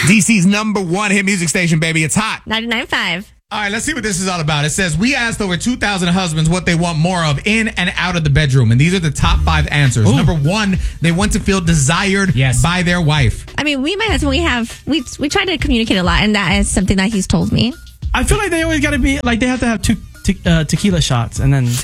DC's #1 hit music station, baby. It's hot. 99.5. All right, let's see what this is all about. It says, we asked over 2,000 husbands what they want more of in and out of the bedroom. And these are the top 5 answers. Ooh. #1, they want to feel desired by their wife. I mean, my husband, we try to communicate a lot, and that is something that he's told me. I feel like they always got to be, like, they have to have 2 tequila shots, and then...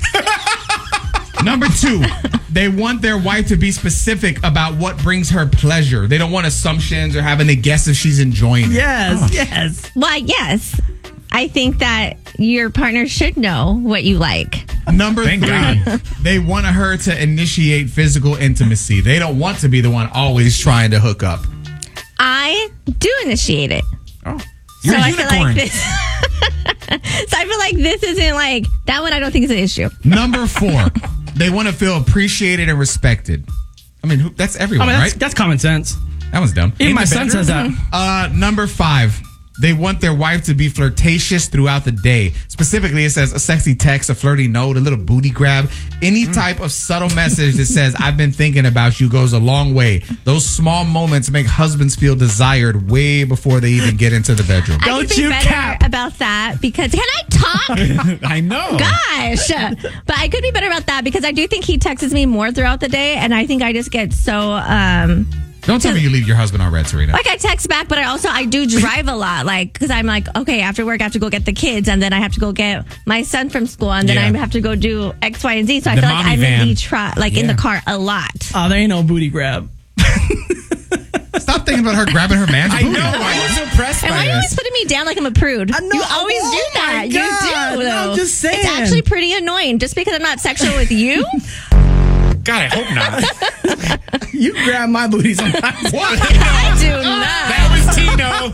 #2, they want their wife to be specific about what brings her pleasure. They don't want assumptions or having to guess if she's enjoying it. Yes. Well, yes. I think that your partner should know what you like. #3, they want her to initiate physical intimacy. They don't want to be the one always trying to hook up. I do initiate it. Oh, so I feel like this. So I feel like this isn't like that one. I don't think is an issue. #4, they want to feel appreciated and respected. I mean, that's everyone, right? That's common sense. That was dumb. Even my son says that. #5, they want their wife to be flirtatious throughout the day. Specifically, it says a sexy text, a flirty note, a little booty grab. Any type of subtle message that says, I've been thinking about you goes a long way. Those small moments make husbands feel desired way before they even get into the bedroom. I could be better about that because... Can I talk? I know. Gosh. But I could be better about that because I do think he texts me more throughout the day, and I think I just get so... Don't tell me you leave your husband on red, Serena. Like, I text back, but I do drive a lot. Like, because I'm like, okay, after work, I have to go get the kids, and then I have to go get my son from school, and then I have to go do X, Y, and Z. So I feel like I'm in the car a lot. Oh, there ain't no booty grab. Stop thinking about her grabbing her man's booty. I know. Why are you so pressed by And why are you always putting me down like I'm a prude? know. You always do that. You do, though. I'm just saying. It's actually pretty annoying. Just because I'm not sexual with you. God, I hope not. You grab my booty sometimes. What? I do not. That was Tino.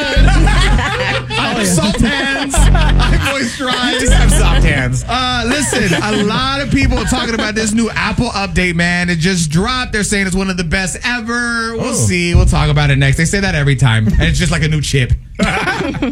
I have soft hands. I moisturize. Just have soft hands. Listen, a lot of people are talking about this new Apple update, man. It just dropped. They're saying it's one of the best ever. We'll see. We'll talk about it next. They say that every time. And it's just like a new chip.